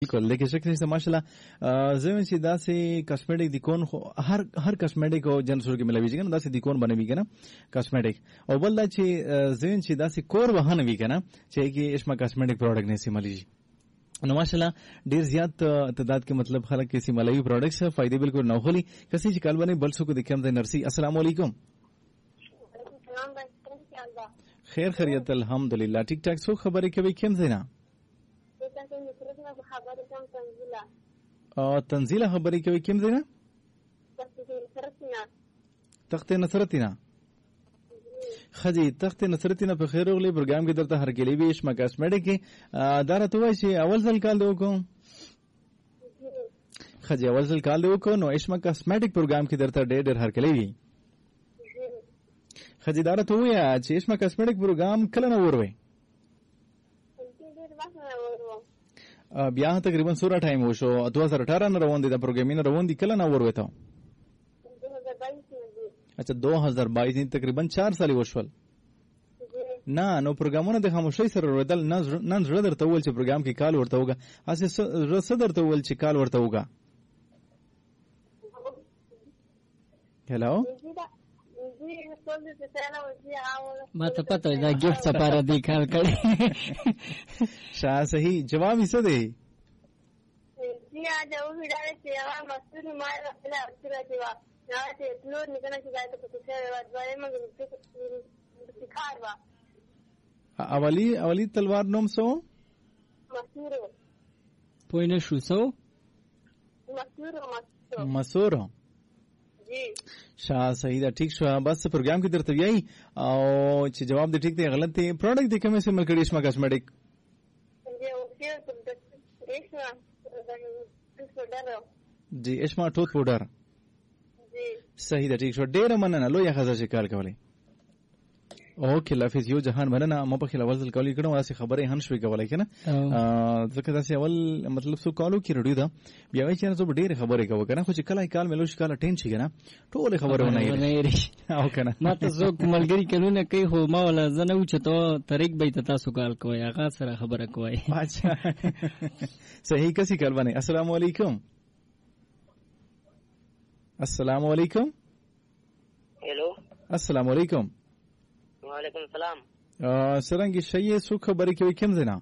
بالکل لیکن شک نشته ماشاءالله زموږ چې داسې کاسمیټک د کون خو هر کاسمیټک او جنسور کې ملوي کنه داسې د کون بنوي کنه کاسمیټک او بل دا چې زموږ چې داسې کور وهنه وی کنه چې کې اسما کاسمیټک پروډکټ نه سیملی نو ماشاءالله ډیر زیات تعداد کې مطلب خلک کې سیملایي پروډکټس فائدې بالکل نه خولي کسي چې کال باندې بل څه کو د کم د نرسي السلام علیکم خیر خیریت الحمدلله ټیک ټاک سو خبرې کوي کوم زینا تنزیله خبرې کوي کوم زینا تخت نصرتینا خدي تخت نصرتینا په خیر اوغلی پروګرام کې درته هرګلی وی اسما کاسمیټک کې دارا تو وای چې اول ځل کال دی وکم خدي اول ځل کال دی وکم نو اسما کاسمیټک پروګرام کې درته ډېر هرګلی وی خدي دارا تو وای چې اسما کاسمیټک پروګرام کله نه وروي بیا تقریبا سورا ټایم وشو 2018 نه روان دي د پروګرامینګ روان دي کله نه وروي ته اچھا 2022 تقریبا 4 سال وشول نه نو پروګرامونه د خاموشۍ سره ورودل نن زړه درته ول چې پروګرام کې کال ورته وګه اسه زړه درته ول چې کال ورته وګه هلو ما ته پته دا ګفت سپاره دی کال کړي شاه صحیح جواب یې څه دی جی اج او ویډیو چې هغه مستور ما خپل اثر دی یا ته پلور نکنه چې دا ته څه وایي موږ څه کار وا اولی تلوار نوم سو پوینه شو سو مسور جی شاه صحیح دا ٹھیک شو بس پروګرام کې درته ویای او چې جواب دې ټیک دی غلط دی پروډکټ دې کومه سیمل کړي اسما کاسمیټک جی اسما ټوت پاوډر صحیح ده ټیک شو ډېر مننه لوی خزه شکار کولای اوکې لافظ یو جهان مننه ما په خل اول ځل کولای کړم واسه خبره هن شوي کولای کنه ځکه دا اول مطلب سو کالو کې رډیو دا بیا وای چې نو ډېر خبره کوي کنه خو چې کله کال ملو شکاله ټینشي کنه ټول خبره ونه یې او کنه ما ته زو کوملګری کلونه کوي خو ما ولا زنه و چې ته طریق به تاسو کال کوي هغه سره خبره کوي اچھا صحیح کسي کال باندې السلام علیکم السلام علیکم हेलो السلام علیکم وعلیکم السلام سرنګي شي سو خبرې کوي کوم زنا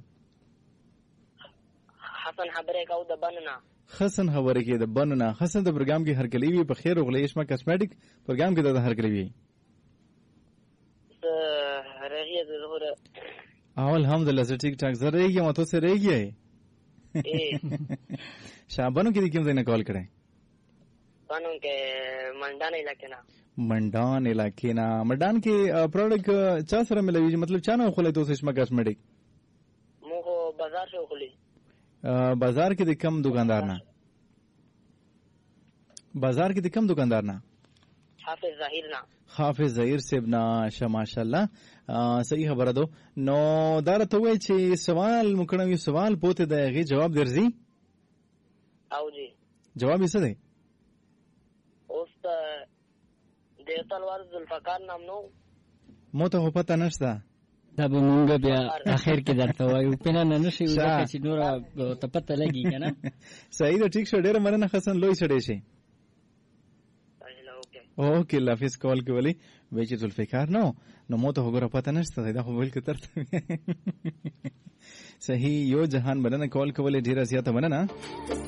حسن خبرې کو د بننا حسن خبرې کوي د بننا حسن د پروګرام کې هرکلی وی په خیر وغلی اسما کاسمیټک پروګرام کې د هرکلی وی رغیه ظهور الحمدلله زه ټیک ټاک زه رہی یم ته سره رہی شابانو کې کوم زنا کال کړه قانون کې منډان علاقې نه منډان کې پروډکټ چا سره ملوي مطلب چا نه خولای دوه اسما کاسمیټک مو بازار شو خولي بازار کې د کم دکاندار نه حافظ ظاهر صاحب نه ماشاءالله صحیح خبره ده نو دارته وای چې سوال مکړم یو سوال پوته دغه جواب درځي او جی جواب یې څه دی اوس د تلوار ذوالفقار نام نو مو ته پته نشته دا به مونږ بیا اخر کې درته وایو پنه نه نشي ځکه چې نور ته پته لګي کنه صحیح ده ټیک شو ډېر مننه حسن لوی سړی شي اوکې لافظ کال کولی وای چې ذوالفقار نو مو ته وګوره پته نشته دا خو بل کې ترته صحیح یو جهان مننه کال کولی ډیره زیاته مننه